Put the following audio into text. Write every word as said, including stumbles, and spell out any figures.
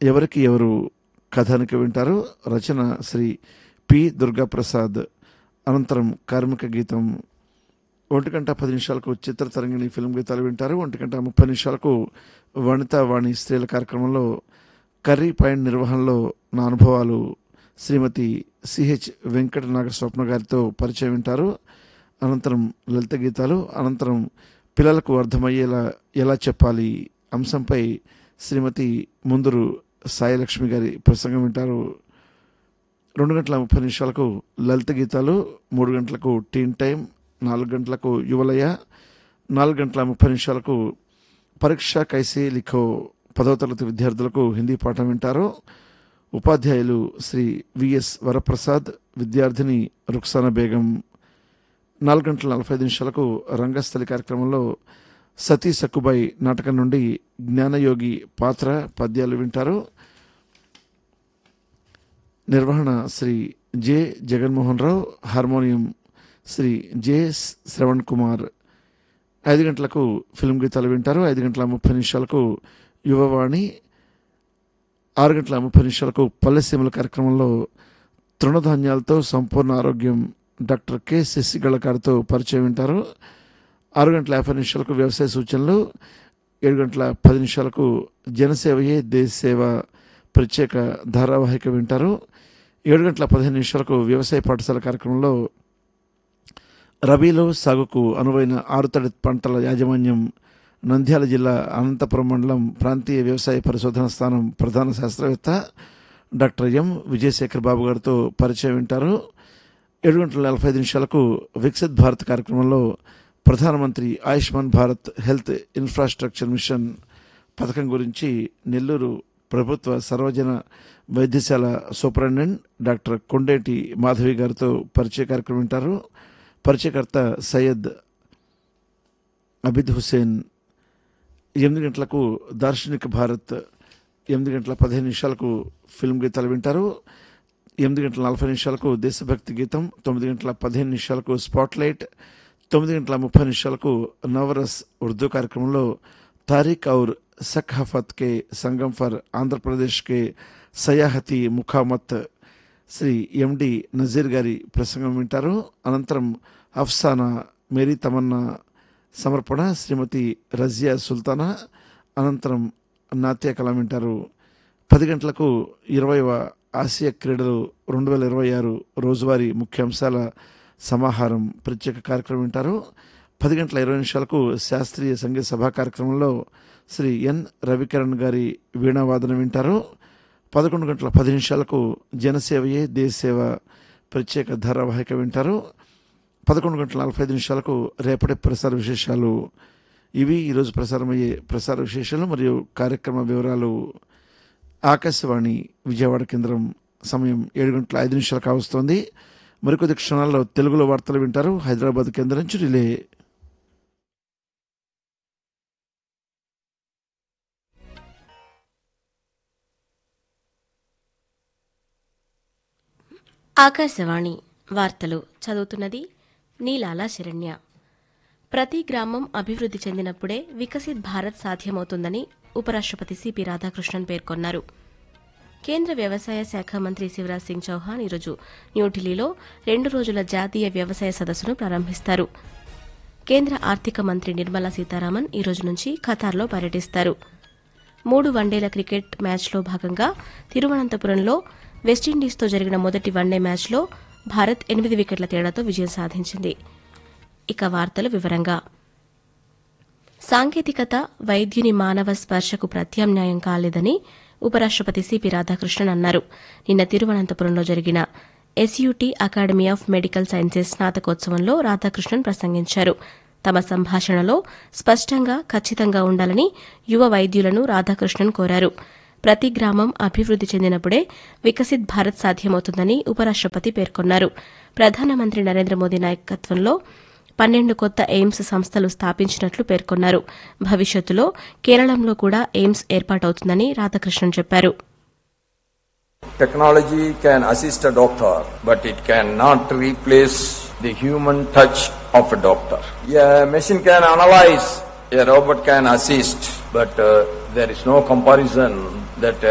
ఎవరికి ఎవరు కథానిక వింటారు. రచన శ్రీ పి దుర్గాప్రసాద్. అనంతరం కార్మిక గీతం. ఒంటి గంట పది నిమిషాలకు చిత్ర తరంగిణి ఫిల్మ్ గీతాలు వింటారు. ఒంటి గంట ముప్పై నిమిషాలకు వనితా వాణి స్త్రీల కార్యక్రమంలో కర్రీ పాయింట్ నిర్వహణలో నా అనుభవాలు శ్రీమతి సిహెచ్ వెంకట నాగ స్వప్న గారితో పరిచయం వింటారు. అనంతరం లలిత గీతాలు. అనంతరం పిల్లలకు అర్థమయ్యేలా ఎలా చెప్పాలి అంశంపై శ్రీమతి ముందూరు సాయిలక్ష్మి గారి ప్రసంగం వింటారు. రెండు గంటల ముప్పై నిమిషాలకు లలిత గీతాలు. మూడు గంటలకు టీన్ టైం. నాలుగు గంటలకు యువలయ. నాలుగు గంటల ముప్పై నిమిషాలకు పరీక్ష కైసే లిఖో పదవ తరగతి విద్యార్థులకు హిందీ పాఠం వింటారు. ఉపాధ్యాయులు శ్రీ విఎస్ వరప్రసాద్, విద్యార్థిని రుక్సానా బేగం. నాలుగు గంటల నలభై ఐదు నిమిషాలకు రంగస్థలి కార్యక్రమంలో సతీ సక్కుబాయి నాటకం నుండి జ్ఞానయోగి పాత్ర పద్యాలు వింటారు. నిర్వహణ Shri J Jaganmohan Rao. Harmonium Shri J Shravan Kumar. ఐదు గంటలకు ఫిల్మ్ గీతాలు వింటారు. ఐదు గంటల ముప్పై నిమిషాలకు యువవాణి. ఆరు గంటల ముప్పై నిమిషాలకు పల్లెసీమల కార్యక్రమంలో తృణధాన్యాలతో సంపూర్ణ ఆరోగ్యం డాక్టర్ కె శశిగళ గారితో పరిచయం వింటారు. ఆరు గంటల యాభై నిమిషాలకు వ్యవసాయ సూచనలు. ఏడు గంటల పది నిమిషాలకు జనసేవయే దేశ సేవ ప్రత్యేక ధారావాహిక వింటారు. ఏడు గంటల పదిహేను నిమిషాలకు వ్యవసాయ పాఠశాల కార్యక్రమంలో రబీలో సాగుకు అనువైన ఆరుతడి పంటల యాజమాన్యం నంద్యాల జిల్లా అనంతపురం మండలం ప్రాంతీయ వ్యవసాయ పరిశోధన స్థానం ప్రధాన శాస్త్రవేత్త డాక్టర్ ఎం విజయశేఖర్ బాబు గారితో పరిచయం వింటారు. ఏడు గంటల నలభై ఐదు నిమిషాలకు వికసిత్ భారత్ కార్యక్రమంలో ప్రధానమంత్రి Ayushman Bharat health infrastructure machine పథకం గురించి నెల్లూరు ప్రభుత్వ సర్వజన వైద్యశాల సూపరింటెండెంట్ డాక్టర్ కొండేటి మాధవి గారితో పరిచయ కార్యక్రమం వింటారు. పరిచయకర్త సయ్యద్ అబిద్ హుసేన్. ఎనిమిది గంటలకు దార్శనిక భారత్. ఎనిమిది గంటల పదిహేను నిమిషాలకు ఫిల్మ్ గీతాలు వింటారు. ఎనిమిది గంటల నలభై నిమిషాలకు దేశభక్తి గీతం. తొమ్మిది గంటల పదిహేను నిమిషాలకు స్పాట్లైట్. తొమ్మిది గంటల ముప్పై నిమిషాలకు నవరస్ ఉర్దూ కార్యక్రమంలో తారీఖ్ ఔర్ సఖాఫత్ కే సంగం ఫర్ ఆంధ్రప్రదేశ్ కే సయాహతి ముఖామత్ శ్రీ ఎండి నజీర్ గారి ప్రసంగం వింటారు. అనంతరం అఫ్సానా మేరీ తమన్నా సమర్పణ శ్రీమతి రజియా సుల్తానా. అనంతరం నాట్య కళ వింటారు. పది గంటలకు ఇరవైవ ఆసియా క్రీడలు రెండు వేల ఇరవై ఆరు రోజువారీ ముఖ్యాంశాల సమాహారం ప్రత్యేక కార్యక్రమం వింటారు. పది గంటల ఇరవై నిమిషాలకు శాస్త్రీయ సంగీత సభా కార్యక్రమంలో శ్రీ ఎన్ రవికిరణ్ గారి వీణావాదన వింటారు. పదకొండు గంటల పది నిమిషాలకు జనసేవయే దేశ సేవ ప్రత్యేక ధారావాహిక వింటారు. పదకొండు గంటల నలభై ఐదు నిమిషాలకు రేపటి ప్రసార విశేషాలు. ఇవి ఈరోజు ప్రసారమయ్యే ప్రసార విశేషాలు మరియు కార్యక్రమ వివరాలు. ఆకాశవాణి విజయవాడ కేంద్రం. సమయం ఏడు గంటల ఐదు నిమిషాలు కావస్తోంది. మరికొద్ది క్షణాల్లో తెలుగులో వార్తలు వింటారు హైదరాబాద్ కేంద్రం నుంచి రిలే. ఆకాశవాణి వార్తలు చదువుతున్నది నీలాల శరణ్య. ప్రతి గ్రామం అభివృద్ది చెందినప్పుడే వికసిత్ భారత్ సాధ్యమవుతుందని ఉపరాష్టపతి సిపి రాధాకృష్ణన్ పేర్కొన్నారు. కేంద్ర వ్యవసాయ శాఖ మంత్రి శివరాజ్ సింగ్ చౌహాన్ ఈరోజు న్యూఢిల్లీలో రెండు రోజుల జాతీయ వ్యవసాయ సదస్సును ప్రారంభిస్తారు. కేంద్ర ఆర్థిక మంత్రి నిర్మలా సీతారామన్ ఈ రోజు నుంచి ఖతార్లో పర్యటిస్తారు. మూడు వన్డేల క్రికెట్ మ్యాచ్లో భాగంగా తిరువనంతపురంలో వెస్టిండీస్తో జరిగిన మొదటి వన్డే మ్యాచ్లో భారత్ ఎనిమిది వికెట్ల తేడాతో విజయం సాధించింది. ఇక వార్తలు వివరంగా. సాంకేతికత వైద్యుని మానవ స్పర్శకు ప్రత్యామ్నాయం కాలేదని ఉపరాష్టపతి సిపి రాధాకృష్ణన్ అన్నారు. నిన్న తిరువనంతపురంలో జరిగిన SUT academy of medical sciences స్నాతకోత్సవంలో Radhakrishnan ప్రసంగించారు. తమ సంభాషణలో స్పష్టంగా ఖచ్చితంగా ఉండాలని యువ వైద్యులను రాధాకృష్ణన్ కోరారు. ప్రతి గ్రామం అభివృద్ది చెందినప్పుడే వికసిత్ భారత్ సాధ్యమవుతుందని ఉపరాష్టపతి పేర్కొన్నారు. ప్రధానమంత్రి నరేంద్ర మోదీ నాయకత్వంలో పన్నెండు కొత్త ఎయిమ్స్ సంస్థలు స్థాపించినట్లు పేర్కొన్నారు. భవిష్యత్తులో కేరళంలో కూడా ఎయిమ్స్ ఏర్పాటవుతుందని రాధాకృష్ణన్ చెప్పారు. Technology can assist a doctor, but it cannot replace the human touch of a doctor. A machine can analyze, a robot can assist, but uh, there is no comparison that